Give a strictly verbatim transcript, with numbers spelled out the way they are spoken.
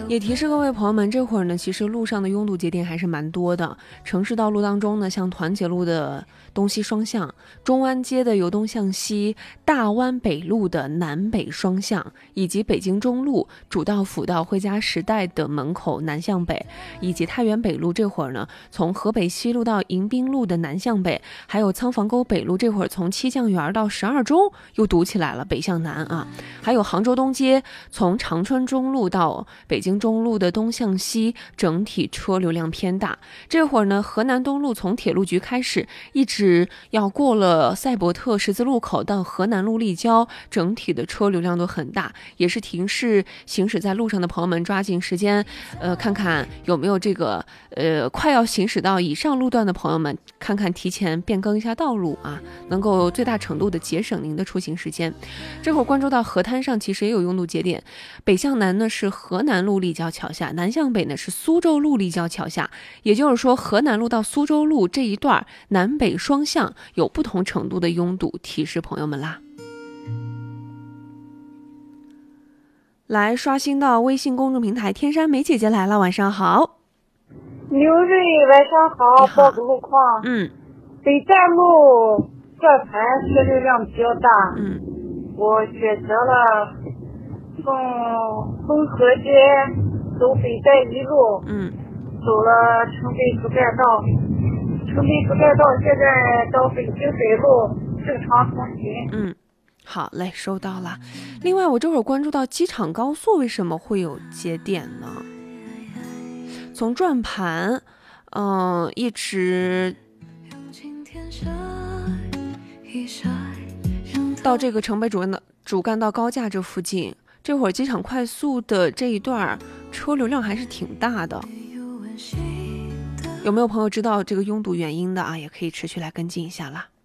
也提示各位朋友们，这会儿呢，其实路上的拥堵节点还是蛮多的。城市道路当中呢，像团结路的东西双向、中湾街的由东向西、大湾北路的南北双向，以及北京中路主道辅道汇佳时代的门口南向北，以及太原北路这会儿呢，从河北西路到迎宾路的南向北，还有仓房沟北路这会儿从七酱园到十二中又堵起来了，北向南啊。还有杭州东街从长春中路到北京中路的东向西，整体车流量偏大。这会儿呢，河南东路从铁路局开始，一直要过了赛博特十字路口到河南路立交，整体的车流量都很大，也是提示行驶在路上的朋友们抓紧时间，呃，看看有没有这个呃快要行驶到以上路段的朋友们，看看提前变更一下道路啊，能够最大程度的节省您的出行时间。这会儿关注到河滩上其实也有拥堵节点，北向南呢是河南路立交桥下，南向北呢是苏州路立交桥下，也就是说河南路到苏州路这一段南北双向有不同程度的拥堵，提示朋友们啦。来刷新到微信公众平台，天山梅姐姐来了，晚上好。 刘瑞，晚上好，报个路况。 嗯， 北站路这盘车流量比较大。 嗯， 我选择了从红河街走北站一路， 嗯， 走了城北主干道，城北主干道现在到北京北路正常通行。 嗯，好嘞，收到了。另外，我这会儿关注到机场高速为什么会有节点呢？从转盘，嗯、呃，一直到这个城北主干道主干道高架这附近，这会儿机场快速的这一段车流量还是挺大的。有没有朋友知道这个拥堵原因的啊？也可以持续来跟进一下啦。